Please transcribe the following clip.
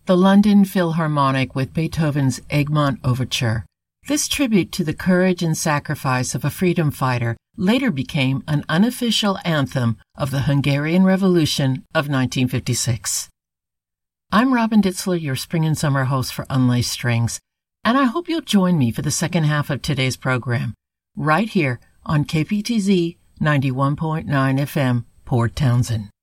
the London Philharmonic with Beethoven's Egmont Overture. This tribute to the courage and sacrifice of a freedom fighter later became an unofficial anthem of the Hungarian Revolution of 1956. I'm Robin Ditzler, your spring and summer host for Unlaced Strings, and I hope you'll join me for the second half of today's program, right here on KPTZ 91.9 FM, Port Townsend.